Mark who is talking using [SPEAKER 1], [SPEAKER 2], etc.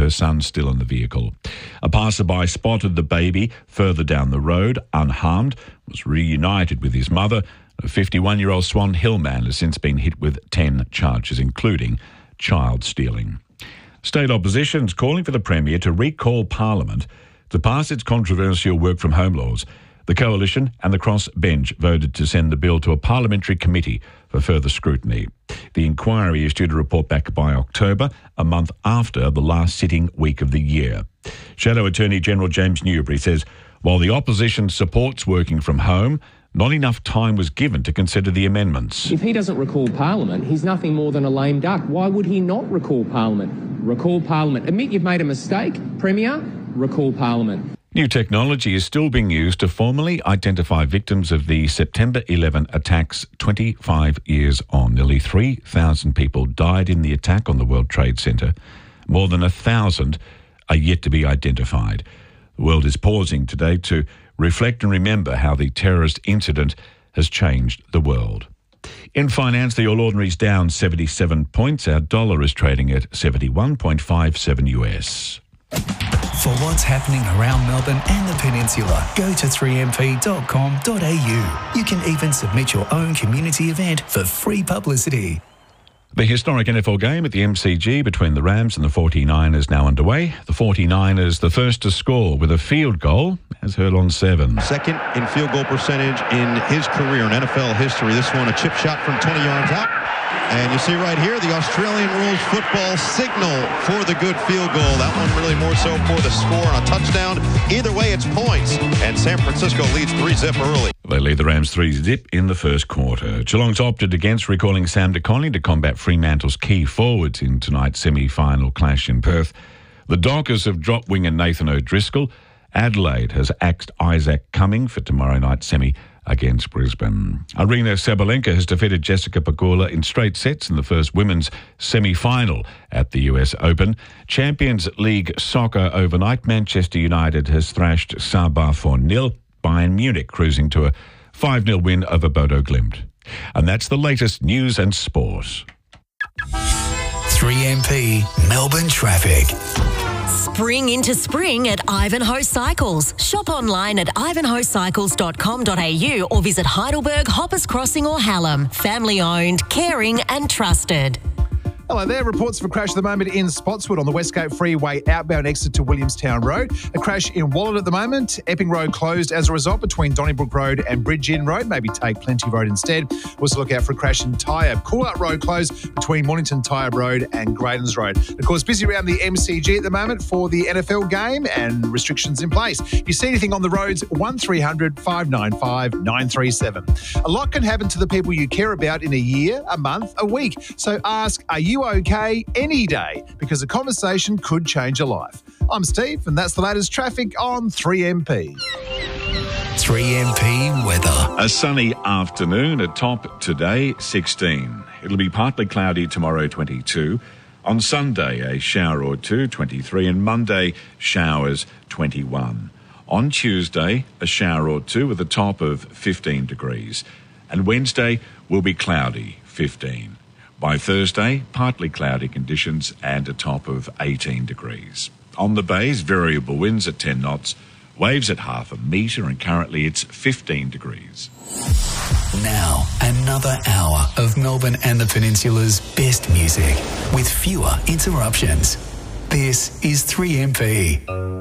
[SPEAKER 1] her son still in the vehicle. A passerby spotted the baby further down the road, unharmed, was reunited with his mother. A 51-year-old Swan Hill man has since been hit with 10 charges, including child stealing. State opposition is calling for the Premier to recall Parliament to pass its controversial work-from-home laws. The Coalition and the Crossbench voted to send the bill to a parliamentary committee for further scrutiny. The inquiry is due to report back by October, a month after the last sitting week of the year. Shadow Attorney General James Newbury says, while the opposition supports working from home, not enough time was given to consider the amendments.
[SPEAKER 2] If he doesn't recall Parliament, he's nothing more than a lame duck. Why would he not recall Parliament? Recall Parliament. Admit you've made a mistake, Premier. Recall Parliament.
[SPEAKER 1] New technology is still being used to formally identify victims of the September 11 attacks 25 years on. Nearly 3,000 people died in the attack on the World Trade Center. More than 1,000 are yet to be identified. The world is pausing today to reflect and remember how the terrorist incident has changed the world. In finance, the All Ordinary's down 77 points. Our dollar is trading at 71.57 US.
[SPEAKER 3] For what's happening around Melbourne and the Peninsula, go to 3mp.com.au. You can even submit your own community event for free publicity.
[SPEAKER 1] The historic NFL game at the MCG between the Rams and the 49ers now underway. The 49ers the first to score with a field goal, as heard on 7.
[SPEAKER 4] Second in field goal percentage in his career in NFL history. This one a chip shot from 20 yards out. And you see right here the Australian rules football signal for the good field goal. That one really more so for the score on a touchdown. Either way, it's points. And San Francisco leads 3-0 early.
[SPEAKER 1] They lead the Rams 3-0 in the first quarter. Geelong's opted against recalling Sam De Koning to combat Fremantle's key forwards in tonight's semi-final clash in Perth. The Dockers have dropped winger Nathan O'Driscoll. Adelaide has axed Isaac Cumming for tomorrow night's semi against Brisbane. Arina Sabalenka has defeated Jessica Pegula in straight sets in the first women's semi-final at the US Open. Champions League soccer overnight, Manchester United has thrashed Sabah 4-0. Bayern Munich cruising to a 5-0 win over Bodo Glimt. And that's the latest news and sport.
[SPEAKER 3] 3MP Melbourne traffic.
[SPEAKER 5] Spring into spring at Ivanhoe Cycles. Shop online at ivanhoecycles.com.au or visit Heidelberg, Hoppers Crossing or Hallam. Family owned, caring and trusted.
[SPEAKER 6] Hello there. Reports of a crash at the moment in Spotswood on the Westgate Freeway outbound exit to Williamstown Road. A crash in Wallet at the moment. Epping Road closed as a result between Donnybrook Road and Bridge Inn Road. Maybe take Plenty Road instead. Also look out for a crash in Tyab. Coolout Road closed between Mornington Tyab Road and Graydons Road. Of course, busy around the MCG at the moment for the NFL game and restrictions in place. If you see anything on the roads, 1300 595 937. A lot can happen to the people you care about in a year, a month, a week. So ask, are you okay any day? Because a conversation could change a life. I'm Steve, and that's the latest traffic on 3MP.
[SPEAKER 3] 3MP weather.
[SPEAKER 1] A sunny afternoon, a top today, 16. It'll be partly cloudy tomorrow, 22. On Sunday, a shower or two, 23. And Monday, showers, 21. On Tuesday, a shower or two with a top of 15 degrees. And Wednesday will be cloudy, 15. By Thursday, partly cloudy conditions and a top of 18 degrees. On the bays, variable winds at 10 knots, waves at half a metre, and currently it's 15 degrees.
[SPEAKER 3] Now, another hour of Melbourne and the Peninsula's best music with fewer interruptions. This is 3MP.